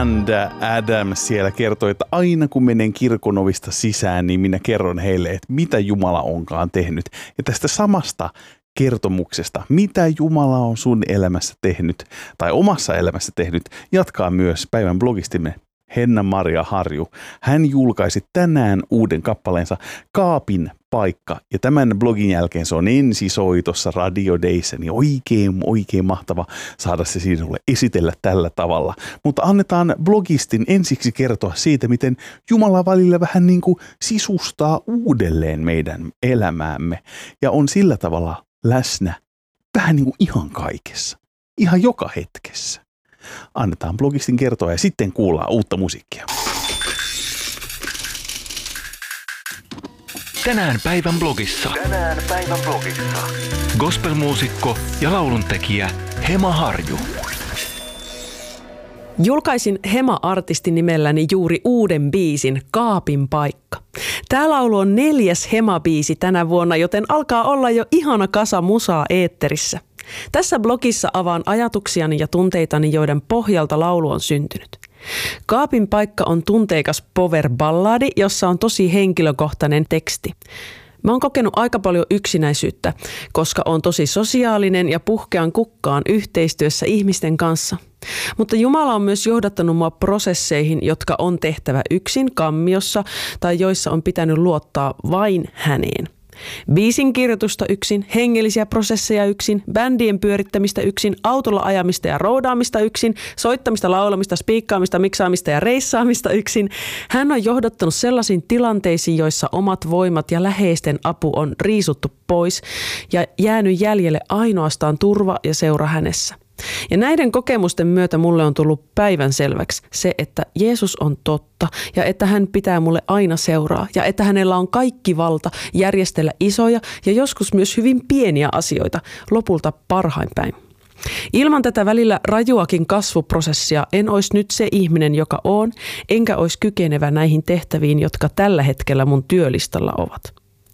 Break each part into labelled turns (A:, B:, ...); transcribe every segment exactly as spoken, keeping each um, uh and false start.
A: and Adams siellä kertoi, että aina kun menen kirkon ovista sisään, niin minä kerron heille, että mitä Jumala onkaan tehnyt. Ja tästä samasta kertomuksesta, mitä Jumala on sun elämässä tehnyt tai omassa elämässä tehnyt, jatkaa myös päivän blogistimme Henna-Maria Harju. Hän julkaisi tänään uuden kappaleensa Kaapin paikka. Ja tämän blogin jälkeen se on ensisoitossa Radio Dayssä, niin oikein, oikein mahtava saada se sinulle esitellä tällä tavalla. Mutta annetaan blogistin ensiksi kertoa siitä, miten Jumala välillä vähän niin kuin sisustaa uudelleen meidän elämäämme. Ja on sillä tavalla läsnä vähän niin kuin ihan kaikessa, ihan joka hetkessä. Annetaan blogistin kertoa ja sitten kuullaan uutta musiikkia.
B: Tänään päivän blogissa. Tänään päivän blogissa. Gospelmuusikko ja lauluntekijä Hema Harju.
C: Julkaisin Hema-artistin nimelläni juuri uuden biisin Kaapin paikka. Tämä laulu on neljäs Hema-biisi tänä vuonna, joten alkaa olla jo ihana kasa musaa eetterissä. Tässä blogissa avaan ajatuksiani ja tunteitani, joiden pohjalta laulu on syntynyt. Kaapin paikka on tunteikas power-balladi, jossa on tosi henkilökohtainen teksti. Mä oon kokenut aika paljon yksinäisyyttä, koska on tosi sosiaalinen ja puhkean kukkaan yhteistyössä ihmisten kanssa. Mutta Jumala on myös johdattanut mua prosesseihin, jotka on tehtävä yksin kammiossa tai joissa on pitänyt luottaa vain häneen. Biisin kirjoitusta yksin, hengellisiä prosesseja yksin, bändien pyörittämistä yksin, autolla ajamista ja roudaamista yksin, soittamista, laulamista, spiikkaamista, miksaamista ja reissaamista yksin. Hän on johdattanut sellaisiin tilanteisiin, joissa omat voimat ja läheisten apu on riisuttu pois ja jäänyt jäljelle ainoastaan turva ja seura hänessä. Ja näiden kokemusten myötä mulle on tullut päivänselväksi se, että Jeesus on totta ja että hän pitää mulle aina seuraa ja että hänellä on kaikki valta järjestellä isoja ja joskus myös hyvin pieniä asioita lopulta parhain päin. Ilman tätä välillä rajuakin kasvuprosessia en olisi nyt se ihminen, joka on, enkä olisi kykenevä näihin tehtäviin, jotka tällä hetkellä mun työlistalla ovat.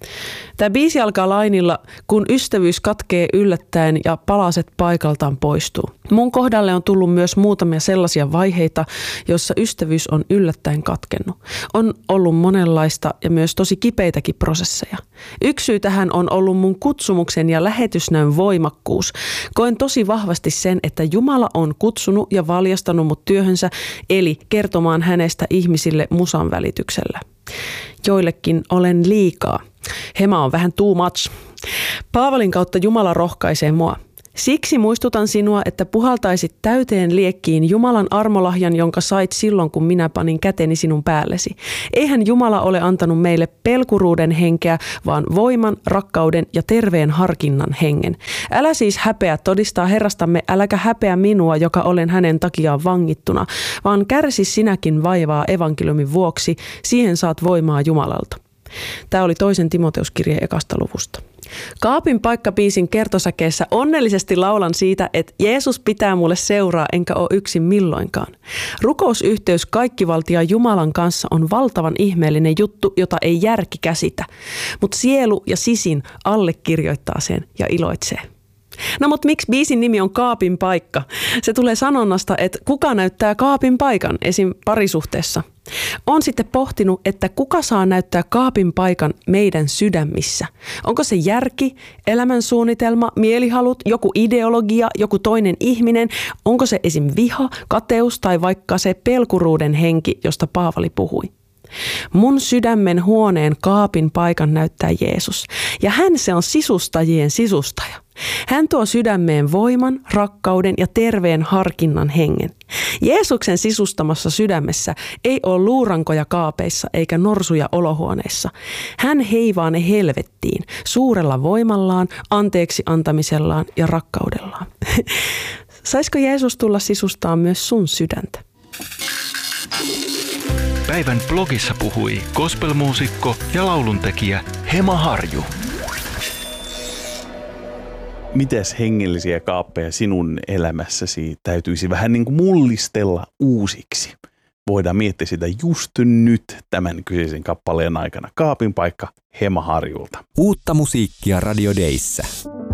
C: Tämä biisi alkaa lainilla, kun ystävyys katkee yllättäen ja palaset paikaltaan poistuu. Mun kohdalle on tullut myös muutamia sellaisia vaiheita, joissa ystävyys on yllättäen katkennut. On ollut monenlaista ja myös tosi kipeitäkin prosesseja. Yksi syy tähän on ollut mun kutsumuksen ja lähetysnäön voimakkuus. Koen tosi vahvasti sen, että Jumala on kutsunut ja valjastanut mut työhönsä, eli kertomaan hänestä ihmisille musan välityksellä. Joillekin olen liikaa. Hema on vähän too much. Paavalin kautta Jumala rohkaisee mua. Siksi muistutan sinua, että puhaltaisit täyteen liekkiin Jumalan armolahjan, jonka sait silloin, kun minä panin käteni sinun päällesi. Eihän Jumala ole antanut meille pelkuruuden henkeä, vaan voiman, rakkauden ja terveen harkinnan hengen. Älä siis häpeä todistaa Herrastamme, äläkä häpeä minua, joka olen hänen takiaan vangittuna, vaan kärsi sinäkin vaivaa evankeliumin vuoksi, siihen saat voimaa Jumalalta. Tämä oli toisen Timoteuskirjeen ekasta luvusta. Kaapin paikka-biisin kertosäkeessä onnellisesti laulan siitä, että Jeesus pitää mulle seuraa enkä ole yksin milloinkaan. Rukousyhteys kaikkivaltia Jumalan kanssa on valtavan ihmeellinen juttu, jota ei järki käsitä, mutta sielu ja sisin allekirjoittaa sen ja iloitsee. No mutta miksi biisin nimi on Kaapin paikka? Se tulee sanonnasta, että kuka näyttää kaapin paikan esim. Parisuhteessa. Olen sitten pohtinut, että kuka saa näyttää kaapin paikan meidän sydämissä. Onko se järki, elämänsuunnitelma, mielihalut, joku ideologia, joku toinen ihminen? Onko se esim. Viha, kateus tai vaikka se pelkuruuden henki, josta Paavali puhui? Mun sydämen huoneen kaapin paikan näyttää Jeesus, ja hän se on sisustajien sisustaja. Hän tuo sydämeen voiman, rakkauden ja terveen harkinnan hengen. Jeesuksen sisustamassa sydämessä ei ole luurankoja kaapeissa eikä norsuja olohuoneissa. Hän heivaa ne helvettiin suurella voimallaan, anteeksi antamisellaan ja rakkaudellaan. Saisiko Jeesus tulla sisustaa myös sun sydäntä?
B: Päivän blogissa puhui gospelmuusikko ja lauluntekijä Hema Harju.
A: Mitäs hengellisiä kaappeja sinun elämässäsi täytyisi vähän niin kuin mullistella uusiksi? Voidaan miettiä sitä just nyt tämän kyseisen kappaleen aikana. Kaapin paikka Hema Harjulta.
D: Uutta musiikkia Radio Dayssä.